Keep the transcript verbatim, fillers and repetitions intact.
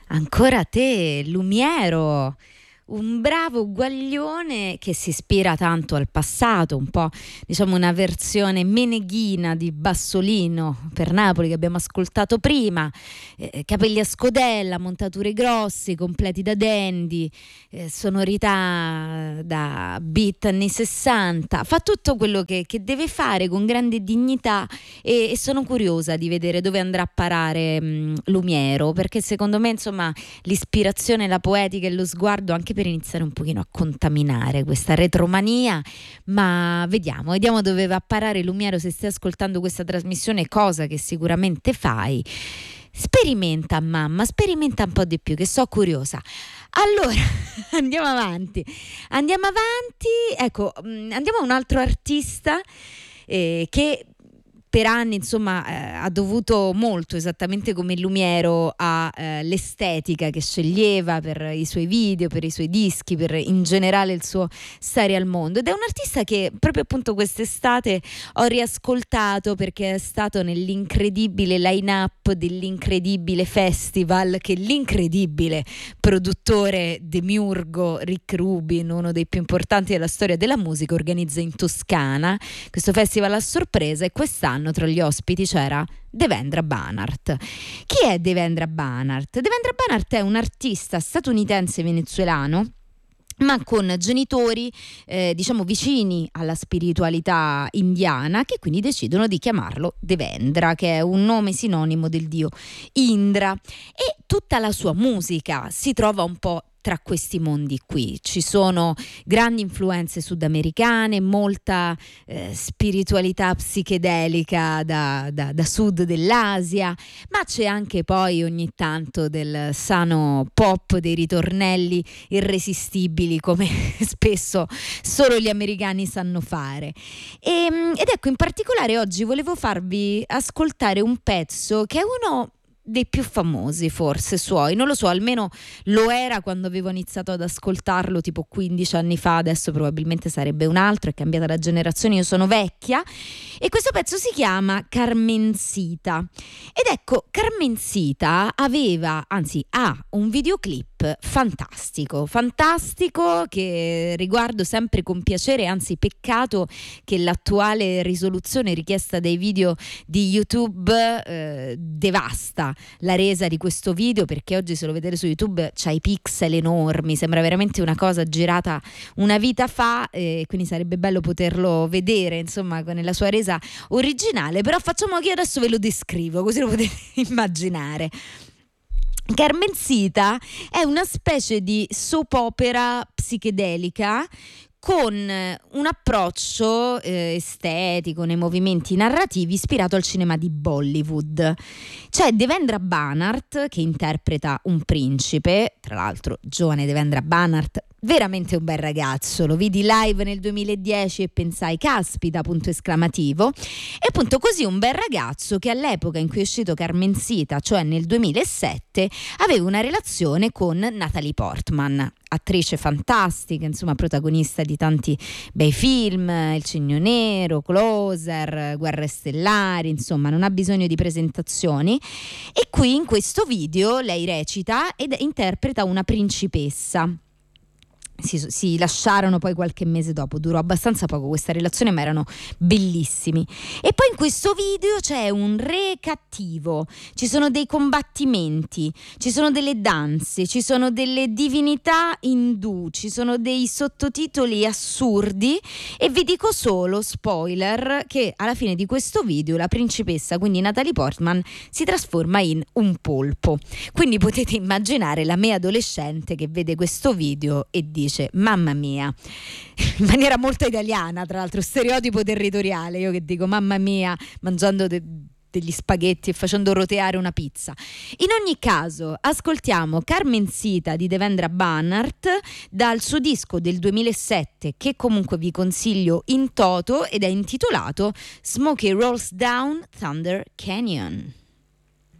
Ancora te, Lumiero, un bravo guaglione che si ispira tanto al passato, un po' diciamo una versione meneghina di Bassolino per Napoli che abbiamo ascoltato prima, eh, capelli a scodella, montature grossi, completi da dandy, eh, sonorità da beat anni sessanta, fa tutto quello che, che deve fare con grande dignità e, e sono curiosa di vedere dove andrà a parare mh, Lumiero, perché secondo me insomma l'ispirazione, la poetica e lo sguardo anche per iniziare un pochino a contaminare questa retromania, ma vediamo, vediamo dove va a parare Lumiero. Se stai ascoltando questa trasmissione, cosa che sicuramente fai, sperimenta mamma, sperimenta un po' di più che so curiosa. Allora, andiamo avanti, andiamo avanti, ecco, andiamo a un altro artista eh, che per anni insomma eh, ha dovuto molto, esattamente come Lumiero, all'estetica eh, che sceglieva per i suoi video, per i suoi dischi, per in generale il suo stare al mondo, ed è un artista che proprio appunto quest'estate ho riascoltato perché è stato nell'incredibile line-up dell'incredibile festival che l'incredibile produttore demiurgo Rick Rubin, uno dei più importanti della storia della musica, organizza in Toscana. Questo festival a sorpresa, e quest'anno tra gli ospiti c'era Devendra Banhart. Chi è Devendra Banhart? Devendra Banhart è un artista statunitense venezuelano, ma con genitori eh, diciamo vicini alla spiritualità indiana, che quindi decidono di chiamarlo Devendra, che è un nome sinonimo del dio Indra, e tutta la sua musica si trova un po' tra questi mondi qui. Ci sono grandi influenze sudamericane, molta eh, spiritualità psichedelica da, da, da sud dell'Asia, ma c'è anche poi ogni tanto del sano pop, dei ritornelli irresistibili come spesso solo gli americani sanno fare. E, ed ecco, in particolare oggi volevo farvi ascoltare un pezzo che è uno dei più famosi forse suoi, non lo so, almeno lo era quando avevo iniziato ad ascoltarlo tipo quindici anni fa, adesso probabilmente sarebbe un altro, è cambiata la generazione, io sono vecchia, e questo pezzo si chiama Carmencita. Ed ecco, Carmencita aveva, anzi ha un videoclip fantastico, fantastico che riguardo sempre con piacere, anzi peccato che l'attuale risoluzione richiesta dai video di YouTube eh, devasta la resa di questo video, perché oggi se lo vedete su YouTube c'ha i pixel enormi, sembra veramente una cosa girata una vita fa, e quindi sarebbe bello poterlo vedere insomma nella sua resa originale, però facciamo che io adesso ve lo descrivo così lo potete immaginare. Carmencita è una specie di soap opera psichedelica con un approccio eh, estetico nei movimenti narrativi ispirato al cinema di Bollywood. C'è Devendra Banhart che interpreta un principe, tra l'altro giovane Devendra Banhart, veramente un bel ragazzo, lo vidi live nel duemiladieci e pensai caspita, punto esclamativo, e appunto così un bel ragazzo che all'epoca in cui è uscito Carmencita, cioè nel duemilasette, aveva una relazione con Natalie Portman, attrice fantastica, insomma protagonista di tanti bei film, Il Cigno Nero, Closer, Guerre Stellari, insomma non ha bisogno di presentazioni. E qui in questo video lei recita ed interpreta una principessa. Si, si lasciarono poi qualche mese dopo, durò abbastanza poco questa relazione, ma erano bellissimi. E poi in questo video c'è un re cattivo, ci sono dei combattimenti, ci sono delle danze, ci sono delle divinità indù, ci sono dei sottotitoli assurdi, e vi dico solo, spoiler, che alla fine di questo video la principessa, quindi Natalie Portman, si trasforma in un polpo. Quindi potete immaginare la me adolescente che vede questo video e dice mamma mia, in maniera molto italiana, tra l'altro stereotipo territoriale, io che dico mamma mia mangiando de- degli spaghetti e facendo roteare una pizza. In ogni caso ascoltiamo Carmencita di Devendra Banhart dal suo disco del duemilasette, che comunque vi consiglio in toto, ed è intitolato Smokey Rolls Down Thunder Canyon.